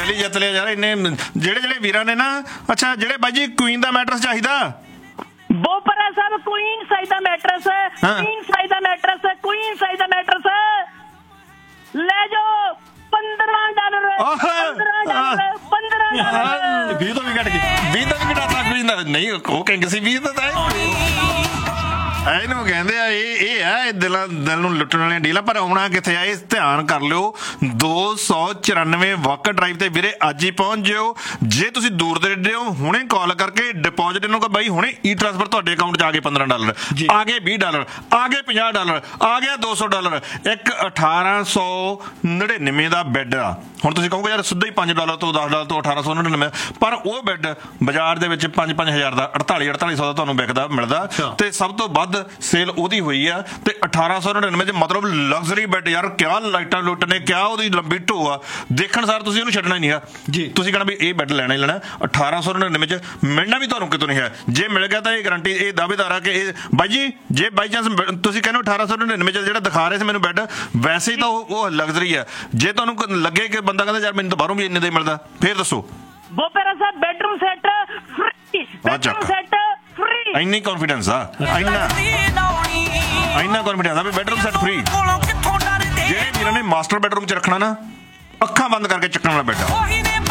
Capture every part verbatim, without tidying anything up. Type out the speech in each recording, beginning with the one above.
ਪਹਿਲੀ ਜਿੱਤ ਲਿਆ ਯਾਰ ਇੰਨੇ ਜਿਹੜੇ ਜਿਹੜੇ ਵੀਰਾਂ ਨੇ ਨਾ। ਅੱਛਾ ਜਿਹੜੇ ਬਾਈ ਜੀ ਕੁਈਨ ਦਾ ਮੈਟਰਸ ਚਾਹੀਦਾ ਬੋਪਰਾ ਸਾਹਿਬ, ਕੁਈਨ ਸਾਈਜ਼ ਦਾ ਮੈਟਰਸ ਹੈ, ਕੁਈਨ ਸਾਈਜ਼ ਦਾ ਮੈਟਰਸ ਹੈ, ਕੁਈਨ ਸਾਈਜ਼ ਦਾ ਮੈਟਰਸ ਹੈ, ਲੈ ਜਾਓ ਪੰਦਰਾਂ ਡਾਲਰ ਪੰਦਰਾਂ ਡਾਲਰ ਪੰਦਰਾਂ ਡਾਲਰ ਵੀਹ ਤੋਂ ਵੀ ਘੱਟ ਗਈ, ਵੀਹ ਤੋਂ ਵੀ ਘਟਾਤਾ ਕੁਈਨ ਦਾ ਨਹੀਂ। ਉਹ ਕਹਿੰਦੇ ਸੀ ਵੀਹ ਦਾ ਤਾਂ ਇਹਨੂੰ ਕਹਿੰਦੇ ਆ ਇਹ ਇਹ ਆ ਦਿਲਾਂ ਦਿਲ ਨੂੰ ਲੁੱਟਣ ਵਾਲੀਆਂ ਡੀਲਾਂ। ਪਰ ਆਉਣਾ ਕਿੱਥੇ ਆ ਇਹ ਧਿਆਨ ਕਰ ਲਿਓ। ਦੋ ਸੌ ਚੁਰਾਨਵੇਂ ਵਾਕਰ ਡਰਾਈਵ ਤੇ ਵੀਰੇ ਅੱਜ ਹੀ ਪਹੁੰਚ ਜਿਓ। ਜੇ ਤੁਸੀਂ ਦੂਰ ਦੇ ਰਹੇ ਹੋ ਹੁਣੇ ਕਾਲ ਕਰਕੇ ਡਿਪੋਜ਼ਿਟ ਇਹਨੂੰ ਕਹੋ ਬਾਈ ਹੁਣੇ ਈ ਟ੍ਰਾਂਸਫਰ ਤੁਹਾਡੇ ਅਕਾਊਂਟ 'ਚ ਆ ਗਏ ਪੰਦਰਾਂ ਡਾਲਰ, ਆ ਗਏ ਵੀਹ ਡਾਲਰ, ਆ ਗਏ ਪੰਜਾਹ ਡਾਲਰ, ਆ ਗਿਆ ਦੋ ਸੌ ਡਾਲਰ। ਇੱਕ ਅਠਾਰਾਂ ਸੌ ਨੜਿਨਵੇਂ ਦਾ ਬੈੱਡ ਆ। ਹੁਣ ਤੁਸੀਂ ਕਹੋਗੇ ਯਾਰ ਸਿੱਧਾ ਹੀ ਪੰਜ ਡਾਲਰ ਤੋਂ ਦਸ ਡਾਲਰ ਤੋਂ ਅਠਾਰਾਂ ਸੌ ਨੜਿਨਵੇਂ, ਪਰ ਉਹ ਬੈੱਡ ਬਾਜ਼ਾਰ ਦੇ ਵਿੱਚ ਪੰਜ ਪੰਜ ਹਜ਼ਾਰ ਦਾ ਅੜਤਾਲੀ ਅੜਤਾਲੀ ਸੌ ਦਾ ਤੁਹਾਨੂੰ ਵਿਕਦਾ ਮਿਲਦਾ ਤੇ ਸਭ ਤੋਂ ਵੱਧ ਸੇਲ ਉਹਦੀ ਹੋਈ ਆ। ਤੇ ਅਠਾਰਾਂ ਸੌ ਨੜਿਨਵੇਂ 'ਚ ਮਤਲਬ ਲਗਜ਼ਰੀ ਬੈੱਡ ਯਾਰ, ਕਿਆ ਲਾਈਟਾਂ ਲੁੱਟ ਨੇ, ਕਿਆ ਉਹਦੀ ਲੰਬੀ ਢੋ ਆ। ਦੇਖਣ ਸਾਰ ਤੁਸੀਂ ਉਹਨੂੰ ਛੱਡਣਾ ਹੀ ਨਹੀਂ ਆ ਜੀ। ਤੁਸੀਂ ਕਹਿਣਾ ਵੀ ਇਹ ਬੈੱਡ ਲੈਣਾ ਹੀ ਲੈਣਾ। ਅਠਾਰਾਂ ਸੌ ਨੜਿਨਵੇਂ 'ਚ ਮਿਲਣਾ ਵੀ ਤੁਹਾਨੂੰ ਕਿਤੋਂ ਨਹੀਂ ਹੈ। ਜੇ ਮਿਲ ਗਿਆ ਤਾਂ ਇਹ ਗਰੰਟੀ ਇਹ ਦਾਅਵੇਦਾਰ ਆ ਕਿ ਇਹ ਬਾਈ ਜੀ ਜੇ ਬਾਈ ਚਾਂਸ ਤੁਸੀਂ ਕਹਿੰਦੇ ਅਠਾਰਾਂ ਸੌ ਨੜਿਨਵੇਂ 'ਚ ਜਿਹੜਾ ਦਿਖਾ ਰਹੇ ਸੀ ਮੈਨੂੰ ਬੈੱਡ, ਵੈਸੇ ਹੀ ਤਾਂ ਉਹ ਲਗਜ਼ਰੀ ਆ। ਜੇ ਤੁਹਾਨੂੰ ਲੱਗੇ ਕਿ ਬੰਦਾ ਕਹਿੰਦਾ ਯਾਰ ਮੈਨੂੰ ਤਾਂ ਬਾਹਰੋਂ ਵੀ ਇੰਨੇ ਦਾ ਹੀ ਮਿਲਦਾ, ਫੇਰ ਦੱਸੋ। ਬੋਪਰਾ ਸਾਹਿਬ bedroom set free, bedroom set free. ਇੰਨੀ ਕੌਨਫੀਡੈਂਸ ਆ, ਇੰਨਾ ਇੰਨਾ ਕੌਨਫੀਡੈਂਸ ਆ ਵੀ ਬੈਡਰੂਮ ਸੈੱਟ ਫ੍ਰੀ। ਜਿਹੜੇ ਵੀਰਾਂ ਨੇ ਮਾਸਟਰ ਬੈਡਰੂਮ 'ਚ ਰੱਖਣਾ ਨਾ, ਅੱਖਾਂ ਬੰਦ ਕਰਕੇ ਚੱਕਣ ਵਾਲਾ ਬੈੱਡ ਆ।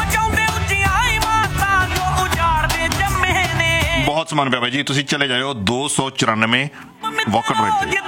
ਬਹੁਤ ਸਮਾਨ ਪਿਆ ਬਾਈ ਜੀ, ਤੁਸੀਂ ਚਲੇ ਜਾਇਓ ਦੋ ਸੌ ਚੁਰਾਨਵੇਂ ਵਾਕਰ ਡਰਾਈਵ ਤੇ।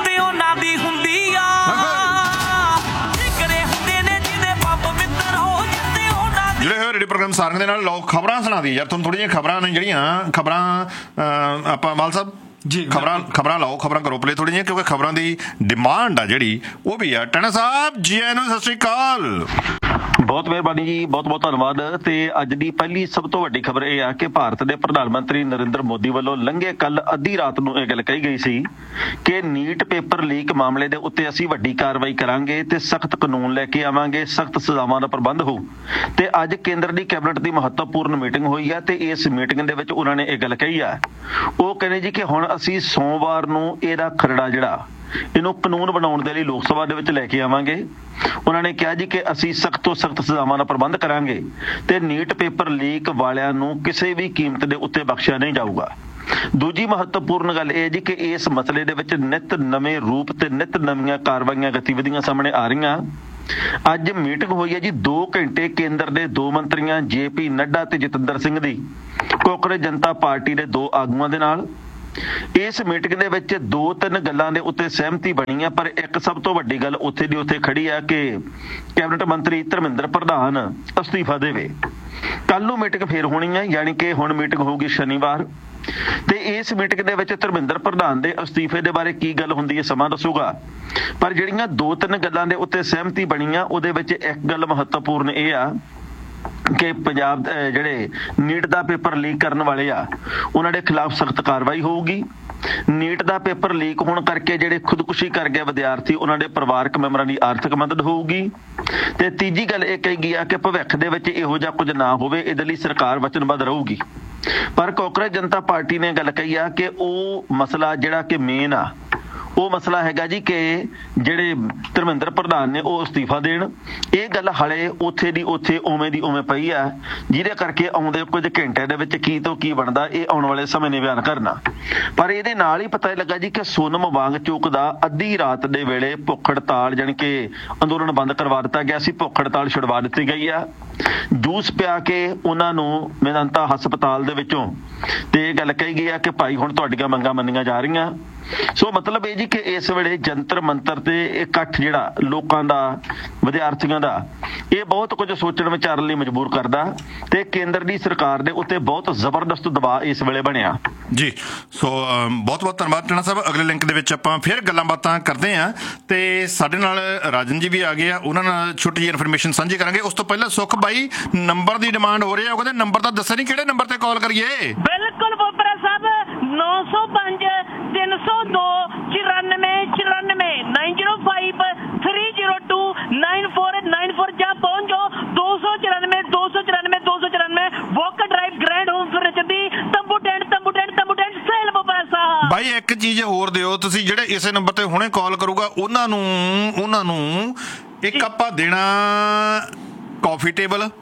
ਜਿਹੜੇ ਹੋਏ ਰੇਡੀਓ ਪ੍ਰੋਗਰਾਮ ਸਾਰਿਆਂ ਦੇ ਨਾਲ ਲੋਕ ਖਬਰਾਂ ਸੁਣਾ ਦੀ ਯਾਰ। ਤੁਹਾਨੂੰ ਥੋੜ੍ਹੀਆਂ ਜਿਹੀਆਂ ਖਬਰਾਂ ਨੇ ਜਿਹੜੀਆਂ ਖਬਰਾਂ ਆਪਾਂ ਮਾਲ ਸਾਹਿਬ ਜੀ ਖਬਰਾਂ ਖਬਰਾਂ ਲਾਓ, ਖਬਰਾਂ ਕਰੋ ਪਲੇ ਥੋੜ੍ਹੀਆਂ ਜਿਹੀਆਂ, ਕਿਉਂਕਿ ਖਬਰਾਂ ਦੀ ਡਿਮਾਂਡ ਆ ਜਿਹੜੀ ਉਹ ਵੀ ਆ। ਟੈਣਾ ਸਾਹਿਬ ਜੀ ਆਇਆਂ ਨੂੰ, ਸਤਿ ਸ਼੍ਰੀ ਅਕਾਲ। ਬਹੁਤ ਮਿਹਰਬਾਨੀ ਜੀ, ਬਹੁਤ ਬਹੁਤ ਧੰਨਵਾਦ। ਤੇ ਅੱਜ ਦੀ ਪਹਿਲੀ ਸਭ ਤੋਂ ਵੱਡੀ ਖਬਰ ਇਹ ਆ ਕਿ ਭਾਰਤ ਦੇ ਪ੍ਰਧਾਨ ਮੰਤਰੀ ਨਰਿੰਦਰ ਮੋਦੀ ਵੱਲੋਂ ਲੰਘੇ ਕੱਲ ਅੱਧੀ ਰਾਤ ਨੂੰ ਇਹ ਗੱਲ ਕਹੀ ਗਈ ਸੀ ਕਿ ਨੀਟ ਪੇਪਰ ਲੀਕ ਮਾਮਲੇ ਦੇ ਉੱਤੇ ਅਸੀਂ ਵੱਡੀ ਕਾਰਵਾਈ ਕਰਾਂਗੇ ਤੇ ਸਖਤ ਕਾਨੂੰਨ ਲੈ ਕੇ ਆਵਾਂਗੇ, ਸਖਤ ਸਜ਼ਾਵਾਂ ਦਾ ਪ੍ਰਬੰਧ ਹੋਊ। ਤੇ ਅੱਜ ਕੇਂਦਰ ਦੀ ਕੈਬਨਿਟ ਦੀ ਮਹੱਤਵਪੂਰਨ ਮੀਟਿੰਗ ਹੋਈ ਹੈ ਤੇ ਇਸ ਮੀਟਿੰਗ ਦੇ ਵਿੱਚ ਉਹਨਾਂ ਨੇ ਇਹ ਗੱਲ ਕਹੀ ਆ। ਉਹ ਕਹਿੰਦੇ ਜੀ ਕਿ ਹੁਣ ਅਸੀਂ ਸੋਮਵਾਰ ਨੂੰ ਇਹਦਾ ਖਰੜਾ ਜਿਹੜਾ ਇਹਨੂੰ ਕਾਨੂੰਨ ਬਣਾਉਣ ਦੇ ਲਈ ਲੋਕ ਸਭਾ ਦੇ ਵਿੱਚ ਲੈ ਕੇ ਆਵਾਂਗੇ। ਉਹਨਾਂ ਨੇ ਕਿਹਾ ਜੀ ਕਿ ਅਸੀਂ ਸਖਤ ਤੋਂ ਸਖਤ ਸਜ਼ਾਵਾਂ ਦਾ ਪ੍ਰਬੰਧ ਕਰਾਂਗੇ ਤੇ ਨੀਟ ਪੇਪਰ ਲੀਕ ਵਾਲਿਆਂ ਨੂੰ ਕਿਸੇ ਵੀ ਕੀਮਤ ਦੇ ਉੱਤੇ ਬਖਸ਼ਿਆ ਨਹੀਂ ਜਾਊਗਾ। ਦੂਜੀ ਮਹੱਤਵਪੂਰਨ ਗੱਲ ਇਹ ਜੀ ਕਿ ਇਸ ਮਸਲੇ ਦੇ ਵਿੱਚ ਨਿੱਤ ਨਵੇਂ ਰੂਪ ਤੇ ਨਿੱਤ ਨਵੀਆਂ ਕਾਰਵਾਈਆਂ ਗਤੀਵਿਧੀਆਂ ਸਾਹਮਣੇ ਆ ਰਹੀਆਂ। ਅੱਜ ਮੀਟਿੰਗ ਹੋਈ ਹੈ ਜੀ ਦੋ ਘੰਟੇ ਕੇਂਦਰ ਦੇ ਦੋ ਮੰਤਰੀਆਂ ਜੇ ਪੀ ਨੱਡਾ ਤੇ ਜਤਿੰਦਰ ਸਿੰਘ ਦੀ ਕਾਂਗਰਸ ਜਨਤਾ ਪਾਰਟੀ ਦੇ ਦੋ ਆਗੂਆਂ ਦੇ ਨਾਲ। ਇਸ ਮੀਟਿੰਗ ਦੇ ਵਿੱਚ ਦੋ ਤਿੰਨ ਗੱਲਾਂ ਦੇ ਉੱਤੇ ਸਹਿਮਤੀ ਬਣੀ ਆ, ਪਰ ਇੱਕ ਸਭ ਤੋਂ ਵੱਡੀ ਗੱਲ ਉੱਥੇ ਦੀ ਉੱਥੇ ਖੜੀ ਆ ਕਿ ਕੈਬਨਿਟ ਮੰਤਰੀ ਧਰਮਿੰਦਰ ਪ੍ਰਧਾਨ ਅਸਤੀਫਾ ਦੇਵੇ। ਕੱਲ ਨੂੰ ਮੀਟਿੰਗ ਫੇਰ ਹੋਣੀ ਹੈ, ਯਾਨੀ ਕਿ ਹੁਣ ਮੀਟਿੰਗ ਹੋਊਗੀ ਸ਼ਨੀਵਾਰ। ਤੇ ਇਸ ਮੀਟਿੰਗ ਦੇ ਵਿੱਚ ਧਰਮਿੰਦਰ ਪ੍ਰਧਾਨ ਦੇ ਅਸਤੀਫੇ ਦੇ ਬਾਰੇ ਕੀ ਗੱਲ ਹੁੰਦੀ ਹੈ ਸਮਾਂ ਦੱਸੂਗਾ। ਪਰ ਜਿਹੜੀਆਂ ਦੋ ਤਿੰਨ ਗੱਲਾਂ ਦੇ ਉੱਤੇ ਸਹਿਮਤੀ ਬਣੀ ਆ ਉਹਦੇ ਵਿੱਚ ਇੱਕ ਗੱਲ ਮਹੱਤਵਪੂਰਨ ਇਹ ਆ ਕਿ ਪੰਜਾਬ ਜਿਹੜੇ ਨੀਟ ਦਾ ਪੇਪਰ ਲੀਕ ਕਰਨ ਵਾਲੇ ਆ ਉਹਨਾਂ ਦੇ ਖਿਲਾਫ ਸਖਤ ਕਾਰਵਾਈ ਹੋਊਗੀ। ਨੀਟ ਦਾ ਪੇਪਰ ਲੀਕ ਹੋਣ ਕਰਕੇ ਜਿਹੜੇ ਖੁਦਕੁਸ਼ੀ ਕਰ ਗਏ ਵਿਦਿਆਰਥੀ ਉਹਨਾਂ ਦੇ ਪਰਿਵਾਰਕ ਮੈਂਬਰਾਂ ਦੀ ਆਰਥਿਕ ਮਦਦ ਹੋਊਗੀ। ਤੇ ਤੀਜੀ ਗੱਲ ਇਹ ਕਹੀ ਗਈ ਆ ਕਿ ਭਵਿੱਖ ਦੇ ਵਿੱਚ ਇਹੋ ਜਿਹਾ ਕੁਝ ਨਾ ਹੋਵੇ, ਇਹਦੇ ਲਈ ਸਰਕਾਰ ਵਚਨਬੱਧ ਰਹੂਗੀ। ਪਰ ਕਾਂਗਰਸ ਜਨਤਾ ਪਾਰਟੀ ਨੇ ਗੱਲ ਕਹੀ ਆ ਕਿ ਉਹ ਮਸਲਾ ਜਿਹੜਾ ਕਿ ਮੇਨ ਆ ਉਹ ਮਸਲਾ ਹੈਗਾ ਜੀ ਕਿ ਜਿਹੜੇ ਧਰਮਿੰਦਰ ਪ੍ਰਧਾਨ ਨੇ ਉਹ ਅਸਤੀਫਾ ਦੇਣ। ਇਹ ਗੱਲ ਹਾਲੇ ਉੱਥੇ ਦੀ ਉੱਥੇ ਉਵੇਂ ਦੀ ਉਵੇਂ ਪਈ ਆ, ਜਿਹਦੇ ਕਰਕੇ ਆਉਂਦੇ ਕੁਝ ਘੰਟਿਆਂ ਦੇ ਵਿੱਚ ਕੀ ਤੋਂ ਕੀ ਬਣਦਾ ਇਹ ਆਉਣ ਵਾਲੇ ਸਮੇਂ ਨੇ ਬਿਆਨ ਕਰਨਾ। ਪਰ ਇਹਦੇ ਨਾਲ ਹੀ ਪਤਾ ਲੱਗਾ ਜੀ ਕਿ ਸੋਨਮ ਵਾਂਗਚੁਕ ਦਾ ਅੱਧੀ ਰਾਤ ਦੇ ਵੇਲੇ ਭੁੱਖ ਹੜਤਾਲ ਜਾਣੀ ਕਿ ਅੰਦੋਲਨ ਬੰਦ ਕਰਵਾ ਦਿੱਤਾ ਗਿਆ ਸੀ, ਭੁੱਖ ਹੜਤਾਲ ਛੁਡਵਾ ਦਿੱਤੀ ਗਈ ਆ। ਜੂਸ ਪਿਆ ਕੇ ਉਹਨਾਂ ਨੂੰ ਮੇਦਾਂਤਾ ਹਸਪਤਾਲ ਦੇ ਵਿੱਚੋਂ ਤੇ ਇਹ ਗੱਲ ਕਹੀ ਗਈ ਆ ਕਿ ਭਾਈ ਹੁਣ ਤੁਹਾਡੀਆਂ ਮੰਗਾਂ ਮੰਨੀਆਂ ਜਾ ਰਹੀਆਂ। ਸੋ ਮਤਲਬ ਇਹ ਜੀ ਕਿ ਇਸ ਵੇਲੇ ਜੰਤਰ ਮੰਤਰ ਤੇ ਇਕੱਠ ਜਿਹੜਾ ਲੋਕਾਂ ਦਾ ਵਿਦਿਆਰਥੀਆਂ ਦਾ ਇਹ ਬਹੁਤ ਕੁਝ ਸੋਚਣ ਵਿਚਾਰਨ ਲਈ ਮਜਬੂਰ ਕਰਦਾ ਤੇ ਕੇਂਦਰ ਦੀ ਸਰਕਾਰ ਦੇ ਉੱਤੇ ਬਹੁਤ ਜ਼ਬਰਦਸਤ ਦਬਾਅ ਇਸ ਵੇਲੇ ਬਣਿਆ ਜੀ। ਸੋ ਬਹੁਤ ਬਹੁਤ ਧੰਨਵਾਦ ਟਣਾ ਸਾਹਿਬ। ਅਗਲੇ ਲਿੰਕ ਦੇ ਵਿੱਚ ਆਪਾਂ ਫਿਰ ਗੱਲਾਂ ਬਾਤਾਂ ਕਰਦੇ ਹਾਂ ਤੇ ਸਾਡੇ ਨਾਲ ਰਾਜਨ ਜੀ ਵੀ ਆ ਗਏ ਆ, ਉਹਨਾਂ ਨਾਲ ਛੋਟੀ ਜਿਹੀ ਇਨਫੋਰਮੇਸ਼ਨ ਸਾਂਝੀ ਕਰਾਂਗੇ। ਉਸ ਤੋਂ ਪਹਿਲਾਂ ਸੁਖ ਬਾਈ ਨੰਬਰ ਦੀ ਡਿਮਾਂਡ ਹੋ ਰਹੀ ਹੈ, ਉਹ ਕਹਿੰਦੇ ਨੰਬਰ ਤਾਂ ਦੱਸਿਆ ਨਹੀਂ, ਕਿਹੜੇ ਨੰਬਰ ਤੇ ਕਾਲ ਕਰੀਏ? ਬਿਲਕੁਲ ਬੋਪਰਾ ਸਾਹਿਬ ਨੌ ਸੌ ਪੰਜ ਤਿੰਨ ਸੌ ਦੋ ਚੁਰਾਨਵੇਂ ਚੁਰਾਨਵੇਂ nine zero five three zero two nine four nine four ਜਾਂ ਪਹੁੰਚ ਜਾਓ ਦੋ ਸੌ ਚੁਰਾਨਵੇਂ ਦੋ ਸੌ ਚੁਰਾਨਵੇਂ ਦੋ ਸੌ ਚੁਰਾਨਵੇਂ Walker drive grand home furniture ਦੀ ਤੰਬੂ ਟੈਂਟ ਤੰਬੂ ਟੈਂਟ ਤੰਬੂ ਟੈਂਟ ਸੇਲ ਬੋਪਰਾ ਸਾਹਿਬ। ਬਾਈ ਇੱਕ ਚੀਜ਼ ਹੋਰ ਦਿਓ ਤੁਸੀਂ, ਜਿਹੜੇ ਇਸੇ ਨੰਬਰ ਤੇ ਹੁਣੇ ਕਾਲ ਕਰੂਗਾ ਉਹਨਾਂ ਨੂੰ ਉਹਨਾਂ ਨੂੰ ਇੱਕ ਆਪਾਂ ਦੇਣਾ ਕਾਫੀ ਟੇਬਲ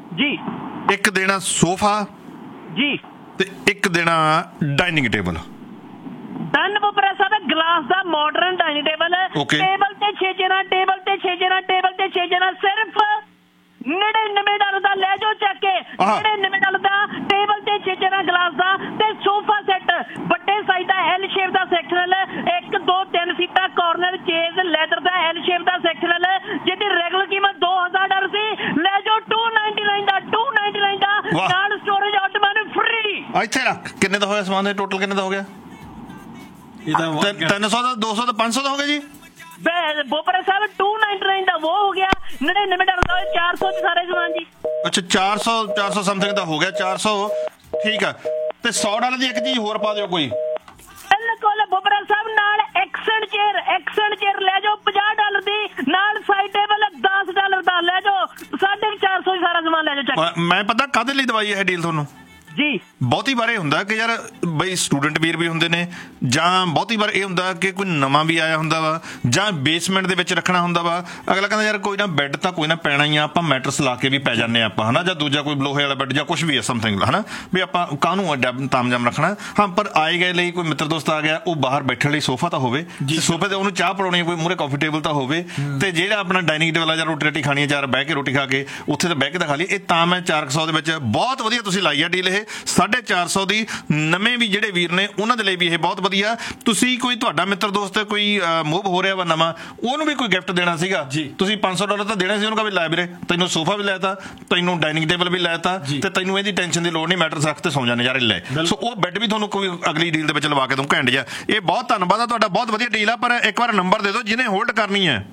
ਜੀ ਇੱਕ ਦੇਣਾ ਸੋਫਾ ਜੀ ਤੇ ਇੱਕ ਦੇਣਾ ਡਾਈਨਿੰਗ ਟੇਬਲ। ਡਨ ਬੁਪਰਾ ਸਾਹਿਬ ਗਲਾਸ ਦਾ modern dining table Okay. Table ਤੇ ਛੇ ਜਣਾ ਟੇਬਲ ਤੇ ਛੇ ਜਣਾ ਟੇਬਲ ਤੇ ਛੇ ਜਣਾ ਸਿਰਫ ਨੜਿਨਵੇਂ ਡਾਲਰ ਦਾ ਲੈ ਜਾਓ ਚੱਕ ਕੇ। ਆਹ। ਨੜਿਨਵੇਂ ਡਾਲਰ ਦਾ ਟੇਬਲ ਤੇ ਛੇ ਜਣਾ ਗਲਾਸ ਦਾ ਤੇ ਸੋਫਾ ਸੈੱਟ ਵੱਡੇ ਸਾਈਜ਼ ਦਾ ਐਲ ਸ਼ੇਪ ਦਾ ਸੈਕਸ਼ਨਲ ਇੱਕ ਦੋ ਤਿੰਨ ਸੀਟਾਂ ਕਾਰਨਰ ਚੇਜ਼ ਲੈਦਰ ਦਾ ਐਲ ਸ਼ੇਪ ਦਾ ਸੈਕਸ਼ਨਲ ਜਿਹਦੀ ਰੈਗੂਲਰ ਕੀਮਤ ਦੋ ਹਜ਼ਾਰ ਡਾਲਰ ਸੀ ਲੈ ਜਾਓ to ninety nine the to ninety nine ਦਾ ਵਾਹ। ਨਾਲ ਸਟੋਰੇਜ ਆਟੋਮੈਟਿਕ ਫ੍ਰੀ। ਇੱਥੇ ਰੱਖ। ਕਿੰਨੇ ਦਾ ਹੋਇਆ ਸਮਾਨ ਦੇ ਟੋਟਲ ਕਿੰਨੇ ਦਾ ਹੋ ਗਿਆ? ਇਹਦਾ ਤਿੰਨ ਸੌ ਦਾ, ਦੋ ਸੌ ਦਾ, ਪੰਜ ਸੌ ਦਾ ਹੋ ਗਿਆ ਜੀ। ਬੋਪਰਾ ਸਾਹਿਬ ਟੂ ਨਾਈਨਟੀ ਨਾਈਨ ਦਾ ਉਹ ਹੋ ਗਿਆ ਨੜਿਨਵੇਂ ਡਾਲਰ ਦਾ ਚਾਰ ਸੌ ਚ ਸਾਰੇ ਸਮਾਨ ਜੀ। ਅੱਛਾ ਚਾਰ ਸੌ ਚਾਰ ਸੌ ਸਮਥਿੰਗ ਦਾ ਹੋ ਗਿਆ ਚਾਰ ਸੌ। ਠੀਕ ਆ ਤੇ ਸੌ ਡਾਲਰ ਦੀ ਇੱਕ ਚੀਜ਼ ਹੋਰ ਪਾ ਦਿਓ ਕੋਈ। ਬਿਲਕੁਲ ਬੋਪਰਾ ਸਾਹਿਬ ਨਾਲ ਐਕਸੈਂਟ ਚੇਅਰ ਐਕਸੈਂਟ ਚੇਅਰ ਲੈ ਜਾਓ ਪੰਜਾਹ ਡਾਲਰ ਦੀ ਨਾਲ ਸਾਈਡ ਟੇਬਲ ਦਸ ਡਾਲਰ ਦਾ ਲੈ ਜਾਓ ਸਾਢੇ ਚਾਰ ਸੌ ਸਾਰਾ ਸਮਾਨ ਲੈ ਜਾਓ ਚੱਕ। ਮੈਂ ਪਤਾ ਕਾਹਦੇ ਲਈ ਦਵਾਈ ਇਹ ਡੀਲ ਤੁਹਾਨੂੰ? ਜੀ ਬਹੁਤੀ ਵਾਰ ਇਹ ਹੁੰਦਾ ਕਿ ਯਾਰ ਬਈ ਸਟੂਡੈਂਟ ਵੀਰ ਵੀ ਹੁੰਦੇ ਨੇ ਜਾਂ ਬਹੁਤੀ ਵਾਰ ਇਹ ਹੁੰਦਾ ਕਿ ਕੋਈ ਨਵਾਂ ਵੀ ਆਇਆ ਹੁੰਦਾ ਵਾ ਜਾਂ ਬੇਸਮੈਂਟ ਦੇ ਵਿੱਚ ਰੱਖਣਾ ਹੁੰਦਾ ਵਾ। ਅਗਲਾ ਕਹਿੰਦਾ ਯਾਰ ਕੋਈ ਨਾ ਬੈੱਡ ਤਾਂ ਕੋਈ ਨਾ ਪੈਣਾ ਹੀ ਆ, ਆਪਾਂ ਮੈਟਰਸ ਲਾ ਕੇ ਵੀ ਪੈ ਜਾਂਦੇ ਆ ਆਪਾਂ, ਹਨਾ, ਜਾਂ ਦੂਜਾ ਕੋਈ ਲੋਹੇ ਵਾਲਾ ਬੈੱਡ ਜਾਂ ਕੁਝ ਵੀ ਹੈ ਸਮਥਿੰਗ, ਹਨਾ, ਵੀ ਆਪਾਂ ਕਾਹਨੂੰ ਅੱਡਾ ਤਾਮਜਾਮ ਰੱਖਣਾ। ਹਾਂ ਪਰ ਆਏ ਗਏ ਲਈ ਕੋਈ ਮਿੱਤਰ ਦੋਸਤ ਆ ਗਿਆ ਉਹ ਬਾਹਰ ਬੈਠਣ ਲਈ ਸੋਫਾ ਤਾਂ ਹੋਵੇ, ਸੋਫੇ ਤੇ ਉਹਨੂੰ ਚਾਹ ਪੜਾਉਣੀ ਕੋਈ ਮੂਹਰੇ ਕਾਫੀ ਟੇਬਲ ਤਾਂ ਹੋਵੇ, ਤੇ ਜਿਹੜਾ ਆਪਣਾ ਡਾਈਨਿੰਗ ਟੇਬਲ ਆ ਜਾਂ ਰੋਟੀ ਰੋਟੀ ਖਾਣੀ ਹੈ ਚਾਰ ਬਹਿ ਕੇ ਰੋਟੀ ਖਾ ਕੇ ਉੱਥੇ ਤਾਂ ਬਹਿ ਕੇ ਤਾਂ ਖਾ ਲਈ। ਇਹ ਤਾਂ ਮੈਂ ਚਾਰ ਸੌ ਦੇ ਵਿੱਚ ਬਹੁਤ ਵਧੀਆ ਤੁਸੀਂ ਲਾਈ ਆ ਡੀਲ। ਇਹ ਸਾਢੇ ਚਾਰ ਸੌ ਦੀ ਨਵੇਂ ਵੀ ਜਿਹੜੇ ਵੀਰ ਨੇ ਉਹਨਾਂ ਦੇ ਲਈ ਵੀ ਇਹ ਬਹੁਤ ਵਧੀਆ। ਤੁਸੀਂ ਕੋਈ ਤੁਹਾਡਾ ਮਿੱਤਰ ਦੋਸਤ ਕੋਈ ਮੂਵ ਹੋ ਰਿਹਾ ਵਾ ਨਵਾਂ, ਉਹਨੂੰ ਵੀ ਕੋਈ ਗਿਫਟ ਦੇਣਾ ਸੀਗਾ, ਤੁਸੀਂ ਪੰਜ ਸੌ ਡਾਲਰ ਤਾਂ ਦੇਣਾ ਸੀ ਉਹਨੂੰ, ਕਹਾਂ ਵੀ ਲੈ ਵੀਰੇ ਤੈਨੂੰ ਸੋਫਾ ਵੀ ਲੈਤਾ, ਤੈਨੂੰ ਡਾਈਨਿੰਗ ਟੇਬਲ ਵੀ ਲੈਤਾ ਤੇ ਤੈਨੂੰ ਇਹਦੀ ਟੈਨਸ਼ਨ ਦੀ ਲੋੜ ਨਹੀਂ, ਮੈਟਰਸ ਰੱਖ ਤੇ ਸੌਂ ਜਾ ਨਜ਼ਾਰੇ ਲੈ। ਸੋ ਉਹ ਬੈੱਡ ਵੀ ਤੁਹਾਨੂੰ ਕੋਈ ਅਗਲੀ ਡੀਲ ਦੇ ਵਿੱਚ ਲਵਾ ਕੇ ਦਊਂ ਘੈਂਟ ਜਿਹਾ। ਇਹ ਬਹੁਤ ਧੰਨਵਾਦ ਆ ਤੁਹਾਡਾ, ਬਹੁਤ ਵਧੀਆ ਡੀਲ ਆ। ਪਰ ਇੱਕ ਵਾਰ ਨੰਬਰ ਦੇ ਦਿਓ ਜਿਹਨੇ ਹੋਲਡ ਕਰਨੀ ਹੈ।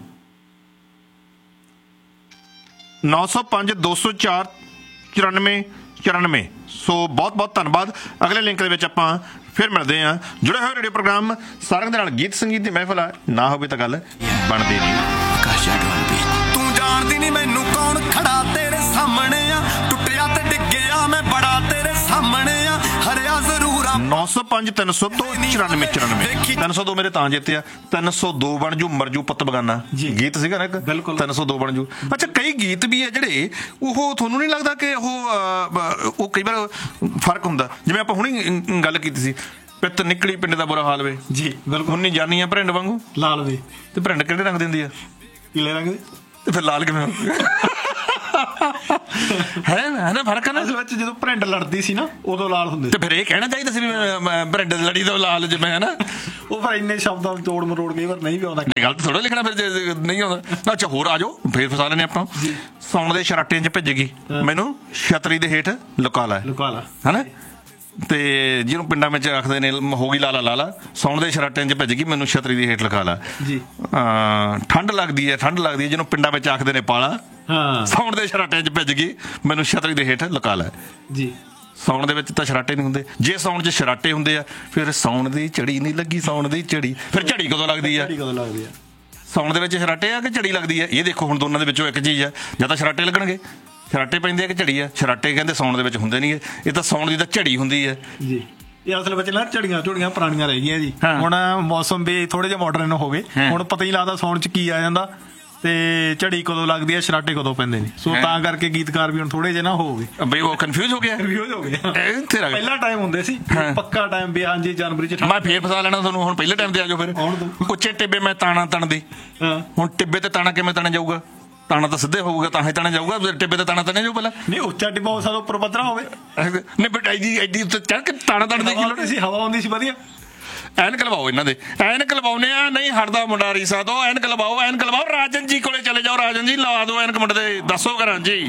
ਨੌ ਸੌ ਪੰਜ ਦੋ ਸੌ ਚਾਰ ਚੁਰਾਨਵੇਂ ਚੁਰਾਨਵੇਂ। ਸੋ ਬਹੁਤ ਬਹੁਤ ਧੰਨਵਾਦ। ਅਗਲੇ ਲਿੰਕ ਦੇ ਵਿੱਚ ਆਪਾਂ ਫਿਰ ਮਿਲਦੇ ਹਾਂ। ਜੁੜੇ ਹੋਏ ਰੇਡੀਓ ਪ੍ਰੋਗਰਾਮ ਸਾਰਿਆਂ ਦੇ ਨਾਲ ਗੀਤ ਸੰਗੀਤ ਦੀ ਮਹਿਫਲ ਆ, ਨਾ ਹੋਵੇ ਤਾਂ ਗੱਲ ਬਣਦੀ ਨਹੀਂ। ਤੂੰ ਜਾਣਦੀ ਨਹੀਂ ਮੈਨੂੰ ਕੌਣ ਖੜਾ ਤੇਰੇ ਸਾਹਮਣੇ ਆ, ਟੁੱਟਿਆ ਤੇ ਡਿੱਗਿਆ ਮੈਂ ਬੜਾ ਤੇਰੇ ਸਾਹਮਣੇ ਆ, ਹਰਿਆ ਜ਼ਰੂਰ ਆ। ਨੌ ਸੌ ਪੰਜ ਤਿੰਨ ਸੌ ਦੋ ਚੁਰਾਨਵੇਂ ਚੁਰਾਨਵੇਂ। ਤਿੰਨ ਸੌ ਦੋ ਮੇਰੇ ਤਾਂ ਜਿੱਤਿਆ। ਤਿੰਨ ਸੌ ਦੋ ਬਣ ਜੂ ਮਰਜੂ ਪੁੱਤ ਬਗਾਨਾ ਗੀਤ ਸੀਗਾ ਨਾ ਇੱਕ, ਤਿੰਨ ਸੌ ਦੋ ਬਣ ਜੂ। ਅੱਛਾ ਕਈ ਗੀਤ ਵੀ ਹੈ ਜਿਹੜੇ ਉਹ ਤੁਹਾਨੂੰ ਨਹੀਂ ਲੱਗਦਾ ਕਿ ਉਹ ਉਹ ਕਈ ਵਾਰ ਫਰਕ ਹੁੰਦਾ? ਜਿਵੇਂ ਆਪਾਂ ਹੁਣੀ ਗੱਲ ਕੀਤੀ ਸੀ ਪਿੱਤ ਨਿਕਲੀ ਪਿੰਡ ਦਾ ਬੁਰਾ ਹਾਲ ਵੇ ਜੀ, ਬਿਲਕੁਲ ਹੁਣ ਨਹੀਂ ਜਾਨੀ ਆ ਭਰਿੰਡ ਵਾਂਗੂ ਲਾਲ ਵੇ। ਤੇ ਭਰਿੰਡ ਕਿਹੜੇ ਰੰਗ ਦਿੰਦੀ ਆ? ਪੀਲੇ ਰੰਗ ਦੇ। ਤੇ ਫਿਰ ਲਾਲ ਕਿਵੇਂ ਹੈ ਹੈ ਨਾ ਫਰਕ ਹੈ ਨਾ। ਅਸਲ ਵਿੱਚ ਜਦੋਂ ਭਰਿੰਡ ਲੜਦੀ ਸੀ ਨਾ ਉਦੋਂ ਲਾਲ ਹੁੰਦੇ, ਤੇ ਫਿਰ ਇਹ ਕਹਿਣਾ ਚਾਹੀਦਾ ਸੀ ਵੀ ਭਰਿੰਡ ਲੜੀ ਤੋਂ ਲਾਲ ਜਿਵੇਂ ਹੈ ਨਾ। ਉਹ ਫਿਰ ਇੰਨੇ ਸ਼ਬਦਾਂ ਤੋੜ ਮਰੋੜ ਕਈ ਵਾਰ ਨਹੀਂ ਵੀ ਆਉਂਦਾ। ਗਲਤ ਥੋੜਾ ਲਿਖਣਾ ਫਿਰ ਜੇ ਨਹੀਂ ਆਉਂਦਾ। ਅੱਛਾ ਹੋਰ ਆ ਜਾਓ ਫੇਰ ਫਸਾ ਲੈਣੇ ਆਪਾਂ। ਸੌਣ ਦੇ ਸ਼ਰਾਟਿਆਂ 'ਚ ਭਿੱਜ ਗਈ ਮੈਨੂੰ ਛਤਰੀ ਦੇ ਹੇਠ ਲੁਕਾ ਲਾ ਲੁਕਾ ਲਾ ਹਨਾ। ਤੇ ਜਿਹਨੂੰ ਪਿੰਡਾਂ ਵਿੱਚ ਆਖਦੇ ਨੇ ਹੋ ਗਈ ਲਾਲਾ ਲਾਲਾ, ਸੌਣ ਦੇ ਸ਼ਰਾਟਿਆਂ 'ਚ ਭਿੱਜ ਗਈ ਮੈਨੂੰ ਛਤਰੀ ਦੀ ਹੇਠ ਲੁਕਾ ਲਾ ਜੀ। ਠੰਡ ਲੱਗਦੀ ਹੈ ਠੰਡ ਲੱਗਦੀ ਹੈ ਜਿਹਨੂੰ ਪਿੰਡਾਂ ਵਿੱਚ ਆਖਦੇ ਨੇ ਪਾਲਾ, ਸੌਣ ਦੇ ਸ਼ਰਾਟਿਆਂ 'ਚ ਭਿੱਜ ਗਈ ਮੈਨੂੰ ਛਤਰੀ ਦੇ ਹੇਠ ਲੁਕਾ ਲਾ ਜੀ। ਸੌਣ ਦੇ ਵਿੱਚ ਤਾਂ ਸ਼ਰਾਟੇ ਨਹੀਂ ਹੁੰਦੇ, ਜੇ ਸੌਣ 'ਚ ਸ਼ਰਾਟੇ ਹੁੰਦੇ ਆ ਫਿਰ ਸੌਣ ਦੀ ਝੜੀ ਨਹੀਂ ਲੱਗੀ, ਸੌਣ ਦੀ ਝੜੀ। ਫਿਰ ਝੜੀ ਕਦੋਂ ਲੱਗਦੀ ਆ? ਕਦੋਂ ਲੱਗਦੀ ਆ? ਸੌਣ ਦੇ ਵਿੱਚ ਸ਼ਰਾਟੇ ਆ ਕਿ ਝੜੀ ਲੱਗਦੀ ਆ? ਇਹ ਦੇਖੋ ਹੁਣ ਦੋਨਾਂ ਦੇ ਵਿੱਚੋਂ ਇੱਕ ਚੀਜ਼ ਆ, ਜਾਂ ਤਾਂ ਸ਼ਰਾਟੇ ਲੱਗਣਗੇ, ਸ਼ਰਾਟੇ ਪੈਂਦੇ ਆ ਕਿ ਝੜੀ ਆ? ਸ਼ਰਾਟੇ ਕਹਿੰਦੇ ਸੌਣ ਦੇ ਵਿੱਚ ਹੁੰਦੇ ਨਹੀਂ, ਇਹ ਤਾਂ ਸੌਣ ਦੀ ਤਾਂ ਝੜੀ ਹੁੰਦੀ ਹੈ ਜੀ। ਇਹ ਅਸਲ ਵਿੱਚ ਨਾ ਝੜੀਆਂ ਝੋੜੀਆਂ ਪੁਰਾਣੀਆਂ ਰਹਿ ਗਈਆਂ ਜੀ। ਹੁਣ ਮੌਸਮ ਵੀ ਥੋੜੇ ਜਿਹਾ ਮਾਡਰਨ ਹੋ ਗਏ, ਹੁਣ ਪਤਾ ਹੀ ਲੱਗਦਾ ਸੌਣ 'ਚ ਕੀ ਆ ਜਾਂਦਾ ਤੇ ਝੜੀ ਕਦੋਂ ਲੱਗਦੀ ਹੈ, ਸ਼ਰਾਟੇ ਕਦੋਂ ਪੈਂਦੇ ਨੇ। ਸੋ ਤਾਂ ਕਰਕੇ ਗੀਤਕਾਰ ਵੀ ਹੁਣ ਥੋੜੇ ਜਿਹੇ ਨਾ ਹੋ ਗਏ ਬਈ, ਉਹ ਕਨਫਿਊਜ਼ ਹੋ ਗਿਆ ਕਨਫਿਊਜ਼ ਹੋ ਗਿਆ। ਪਹਿਲਾ ਟਾਈਮ ਹੁੰਦੇ ਸੀ ਪੱਕਾ ਟਾਈਮ ਵੀ ਹਾਂਜੀ ਜਨਵਰੀ 'ਚ। ਮੈਂ ਫੇਰ ਫਸਾ ਲੈਣਾ ਤੁਹਾਨੂੰ ਹੁਣ, ਪਹਿਲੇ ਟਾਈਮ ਤੇ ਆ ਜਾਓ ਫਿਰ। ਉੱਚੇ ਟਿੱਬੇ ਮੈਂ ਤਾਣਾ ਤਣਦੀ, ਹੁਣ ਟਿੱਬੇ ਤੇ ਤਾਣਾ ਕਿਵੇਂ ਤਣੇ ਜਾਊਗਾ? ਤਾਣਾ ਤਾਂ ਸਿੱਧੇ ਹੋਊਗਾ ਤਾਂ ਹੀ ਤਾਣਾ ਜਾਊਗਾ, ਟਿੱਬੇ ਤੇ ਤਾਣਾ ਤਣੇ ਜਾਊ ਪਹਿਲਾਂ। ਨਹੀਂ ਉੱਚਾ ਟਿੱਬਾ ਹੋ ਸਕਦਾ ਉੱਪਰ ਪੱਧਰਾ ਹੋਵੇ। ਨਹੀਂ ਬਟ ਐਡੀ ਐਡੀ ਉੱਤੇ ਚੜ ਕੇ ਤਾਣਾ ਤਣ ਦੀ ਕੀ ਲੋੜ ਸੀ? ਹਵਾ ਆਉਂਦੀ ਸੀ ਵਧੀਆ। ਐਨਕ ਲਵਾਓ ਇਹਨਾਂ ਦੇ, ਐਨਕ ਲਵਾਉਨੇ ਆ। ਨਹੀਂ ਹਟਦਾ ਮੁੰਡਾ ਰੀਸਾ ਤੋਂ, ਐਨਕ ਲਵਾਓ ਐਨਕ ਲਵਾਓ। ਰਾਜਨ ਜੀ ਕੋਲੇ ਚਲੇ ਜਾਓ, ਰਾਜਨ ਜੀ ਲਾ ਦਿਓ ਐਨਕ ਮੁੰਡੇ ਦੇ, ਦੱਸੋ ਕਰਾਂ ਜੀ।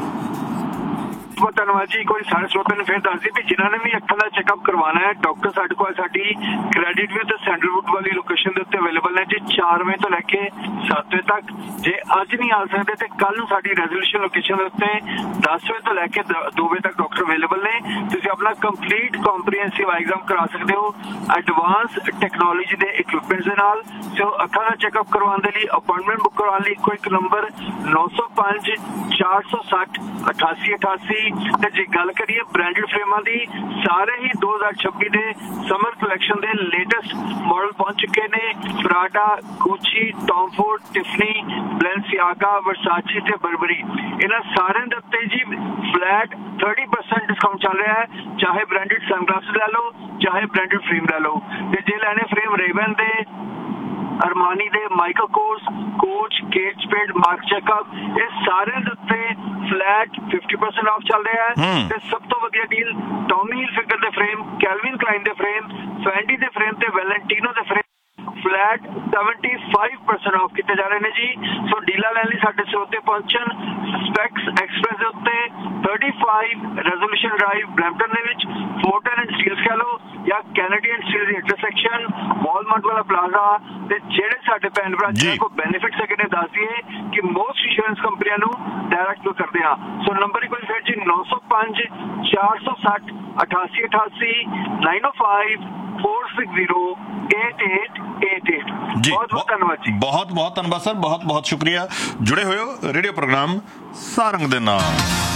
ਬਹੁਤ ਧੰਨਵਾਦ ਜੀ। ਕੋਈ ਸਾਰੇ ਸਰੋਤਿਆਂ ਨੂੰ ਫਿਰ ਦੱਸ ਦਈਏ ਵੀ ਜਿਨ੍ਹਾਂ ਨੇ ਵੀ ਅੱਖਾਂ ਦਾ ਚੈੱਕਅਪ ਕਰਵਾਉਣਾ ਹੈ, ਡਾਕਟਰ ਸਾਡੇ ਕੋਲ ਸਾਡੀ ਕ੍ਰੈਡਿਟ ਵਿਊ ਤੇ ਸੈਂਡਲਵੁੱਡ ਵਾਲੀ ਲੋਕੇਸ਼ਨ ਦੇ ਉੱਤੇ ਅਵੇਲੇਬਲ ਨੇ ਜੀ, ਚਾਰ ਵਜੇ ਤੋਂ ਲੈ ਕੇ ਸੱਤ ਵਜੇ ਤੱਕ। ਜੇ ਅੱਜ ਨਹੀਂ ਆ ਸਕਦੇ ਤੇ ਕੱਲ ਨੂੰ ਸਾਡੀ ਰੈਜ਼ੋਲੂਸ਼ਨ ਲੋਕੇਸ਼ਨ ਦੇ ਉੱਤੇ ਦਸ ਵਜੇ ਤੋਂ ਲੈ ਕੇ ਦੋ ਵਜੇ ਤੱਕ ਡਾਕਟਰ ਅਵੇਲੇਬਲ ਨੇ। ਤੁਸੀਂ ਆਪਣਾ ਕੰਪਲੀਟ ਕੰਪਰੀਹੈਂਸਿਵ ਐਗਜ਼ਾਮ ਕਰਾ ਸਕਦੇ ਹੋ ਐਡਵਾਂਸ ਟੈਕਨੋਲੋਜੀ ਦੇ ਇਕਵਿਪਮੈਂਟਸ ਦੇ ਨਾਲ। ਸੋ ਅੱਖਾਂ ਦਾ ਚੈੱਕਅਪ ਕਰਵਾਉਣ ਦੇ ਲਈ ਅਪਾਇੰਟਮੈਂਟ ਬੁੱਕ ਕਰਵਾਉਣ ਲਈ ਇੱਕੋ ਇੱਕ ਨੰਬਰ ਨੌ ਸੌ ਪੰਜ ਚਾਰ ਸੌ ਸੱਠ ਅਠਾਸੀ ਅਠਾਸੀ। ਤੇ ਜੇ ਗੱਲ ਕਰੀਏ ਬ੍ਰਾਂਡਡ ਫਰੇਮਾਂ ਦੀ, ਸਾਰੇ ਹੀ ਦੋ ਹਜ਼ਾਰ ਛੱਬੀ ਦੇ ਸਮਰ ਕਲੈਕਸ਼ਨ ਦੇ ਲੇਟੈਸਟ ਮਾਡਲ ਪਹੁੰਚ ਚੁੱਕੇ ਨੇ। ਪ੍ਰਾਡਾ, ਗੁੱਚੀ, ਟੌਮ ਫੋਰਡ, ਟਿਫਨੀ, ਬੈਲੈਂਸੀਆਗਾ, ਵਰਸਾਚੀ ਤੇ ਬਰਬਰੀ, ਇਹਨਾਂ ਸਾਰਿਆਂ ਦੇ ਉੱਤੇ ਜੀ ਫਲੈਟ thirty percent ਡਿਸਕਾਊਂਟ ਚੱਲ ਰਿਹਾ ਹੈ। ਚਾਹੇ ਬ੍ਰਾਂਡਡ ਸਨਗਲਾਸਿਸ ਲੈ ਲਓ, ਚਾਹੇ ਬ੍ਰਾਂਡਡ ਫਰੇਮ ਲੈ ਲਓ। ਤੇ ਜੇ ਲੈਣੇ ਫਰੇਮ ਰੇਵਨ ਦੇ, ਅਰਮਾਨੀ ਦੇ, Michael Kors, coach, Kate ਸਪੇਡ, mark checkup, ਇਹ ਸਾਰਿਆਂ ਦੇ ਉੱਤੇ ਫਲੈਟ fifty percent ਆਫ ਚੱਲ ਰਿਹਾ ਹੈ। ਤੇ ਸਭ ਤੋਂ ਵਧੀਆ ਡੀਲ ਟੌਮੀ ਹਿਲਫਿਗਰ ਦੇ ਫਰੇਮ, ਕੈਲਵਿਨ ਕਲਾਈਨ ਦੇ ਫਰੇਮ, ਫੈਂਡੀ ਦੇ ਫਰੇਮ ਤੇ ਵੈਲੈਂਟੀਨੋ ਦੇ frame flat seventy-five percent of ਕੀਤੇ ਜਾ ਰਹੇ ਨੇ ਜੀ। ਸੋ ਡੀਲਾਂ ਲੈਣ ਲਈ ਸਾਡੇ ਸਰੋਤੇ ਪਹੁੰਚਣ। ਸਪੈਕਸ ਐਕਸਪ੍ਰੈਸ ਦੇ ਉੱਤੇ thirty-five ਰੈਜ਼ੋਲੂਸ਼ਨ ਡਰਾਈਵ ਬਰੈਂਪਟਨ ਦੇ ਵਿੱਚ, ਫੋਰਟਨ ਐਂਡ ਸਟੀਲਸ ਕਹ ਲਓ ਜਾਂ ਕੈਨੇਡੀਅਨ ਸਟੀਲ ਦੀ ਇੰਟਰਸੈਕਸ਼ਨ, ਵਾਲਮਾਰਟ ਵਾਲਾ ਪਲਾਜ਼ਾ। ਤੇ ਜਿਹੜੇ ਸਾਡੇ ਭੈਣ ਭਰਾ ਜਿਹਨਾਂ ਕੋਲ ਬੈਨੀਫਿਟਸ ਹੈਗੇ ਨੇ, ਦੱਸ ਦਈਏ ਕਿ ਮੋਸਟ ਇੰਸ਼ੋਰੈਂਸ ਕੰਪਨੀਆਂ ਨੂੰ ਡਾਇਰੈਕਟ ਕਰਦੇ ਆ। ਸੋ ਨੰਬਰ ਇੱਕ ਵਾਰੀ ਫਿਰ ਜੀ ਨੌ ਸੌ ਪੰਜ ਚਾਰ ਸੌ ਸੱਠ ਅਠਾਸੀ ਅਠਾਸੀ nine oh five four six zero eight eight eight eight। ਬਹੁਤ ਬਹੁਤ ਧੰਨਵਾਦ ਜੀ। ਬਹੁਤ ਬਹੁਤ ਧੰਨਵਾਦ ਸਰ, ਬਹੁਤ ਬਹੁਤ ਸ਼ੁਕਰੀਆ। ਜੁੜੇ ਹੋਇਓ ਰੇਡੀਓ ਪ੍ਰੋਗਰਾਮ ਸਾਰੰਗ ਦੇ ਨਾਲ।